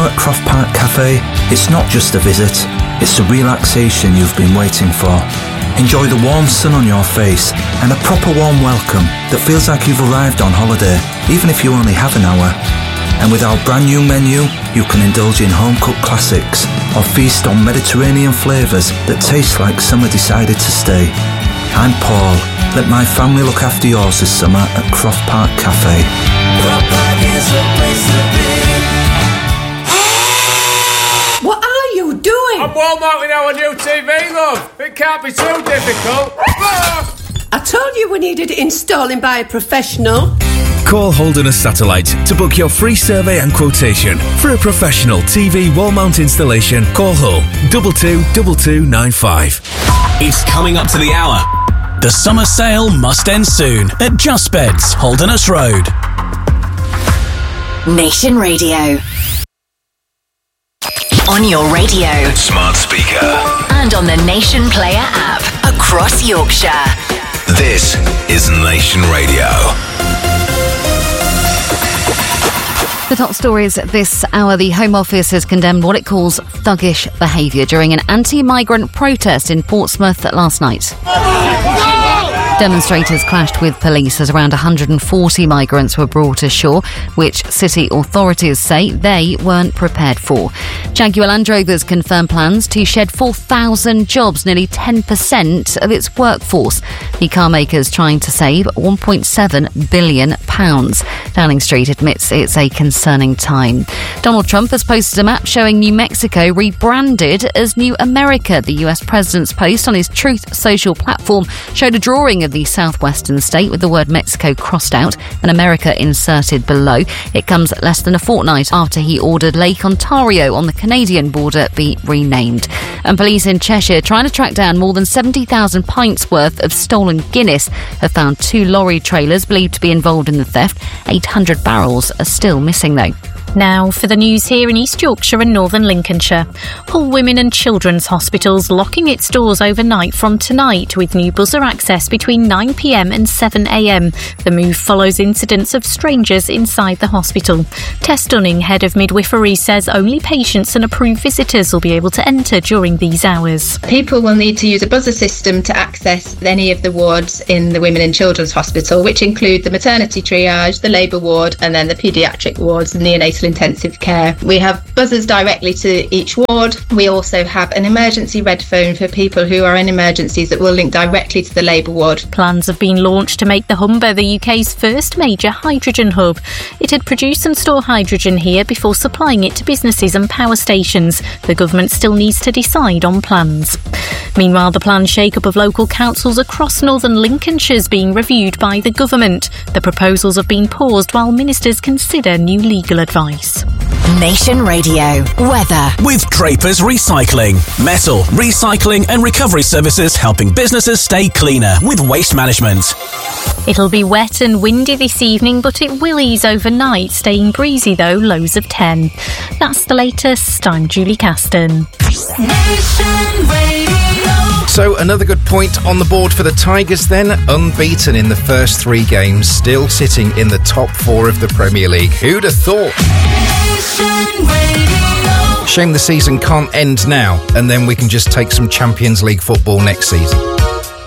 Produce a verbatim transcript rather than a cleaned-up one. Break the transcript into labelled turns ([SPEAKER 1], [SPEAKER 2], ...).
[SPEAKER 1] Now at Croft Park Cafe, it's not just a visit, it's the relaxation you've been waiting for. Enjoy the warm sun on your face and a proper warm welcome that feels like you've arrived on holiday, even if you only have an hour. And with our brand new menu, you can indulge in home-cooked classics or feast on Mediterranean flavours that taste like summer decided to stay. I'm Paul. Let my family look after yours this summer at Croft Park Cafe. Croft Park is the place to be.
[SPEAKER 2] What are you doing?
[SPEAKER 3] I'm Walmarting our new T V, love. It can't be too difficult.
[SPEAKER 2] I told you we needed it installing by a professional.
[SPEAKER 4] Call Holderness Satellite to book your free survey and quotation. For a professional T V wall mount installation, call Hull two two two two nine five.
[SPEAKER 5] It's coming up to the hour. The summer sale must end soon at Just Beds, Holderness Road.
[SPEAKER 6] Nation Radio. On your radio,
[SPEAKER 7] smart speaker,
[SPEAKER 6] and on the Nation Player app across Yorkshire.
[SPEAKER 7] This is Nation Radio.
[SPEAKER 8] The top stories this hour. The Home Office has condemned what it calls thuggish behaviour during an anti-migrant protest in Portsmouth last night. Demonstrators clashed with police as around one hundred forty migrants were brought ashore, which city authorities say they weren't prepared for. Jaguar Land Rovers confirmed plans to shed four thousand jobs, nearly ten percent of its workforce. The car maker's trying to save one point seven billion pounds. Downing Street admits it's a concerning time. Donald Trump has posted a map showing New Mexico rebranded as New America. The U S president's post on his Truth Social platform showed a drawing of the southwestern state with the word Mexico crossed out and America inserted below. It comes less than a fortnight after he ordered Lake Ontario on the Canadian border be renamed. And police in Cheshire, trying to track down more than seventy thousand pints worth of stolen Guinness, have found two lorry trailers believed to be involved in the theft. eight hundred barrels are still missing though.
[SPEAKER 9] Now for the news here in East Yorkshire and Northern Lincolnshire. Hull Women and Children's Hospitals locking its doors overnight from tonight with new buzzer access between nine p m and seven a m. The move follows incidents of strangers inside the hospital. Tess Dunning, head of midwifery, says only patients and approved visitors will be able to enter during these hours.
[SPEAKER 10] People will need to use a buzzer system to access any of the wards in the Women and Children's Hospital, which include the maternity triage, the labour ward and then the paediatric wards and neonatal intensive care. We have buzzers directly to each ward. We also have an emergency red phone for people who are in emergencies that will link directly to the labour ward.
[SPEAKER 9] Plans have been launched to make the Humber the U K's first major hydrogen hub. It had produced and stored hydrogen here before supplying it to businesses and power stations. The government still needs to decide on plans. Meanwhile, the planned shake-up of local councils across Northern Lincolnshire is being reviewed by the government. The proposals have been paused while ministers consider new legal advice.
[SPEAKER 6] Nation Radio. Weather.
[SPEAKER 5] With Draper's Recycling. Metal, recycling and recovery services helping businesses stay cleaner with waste management.
[SPEAKER 9] It'll be wet and windy this evening, but it will ease overnight, staying breezy though, lows of ten. That's the latest. I'm Julie Caston.
[SPEAKER 11] Nation Radio.
[SPEAKER 12] So another good point on the board for the Tigers then, unbeaten in the first three games, still sitting in the top four of the Premier League. Who'd have thought? Shame the season can't end now and then we can just take some Champions League football next season.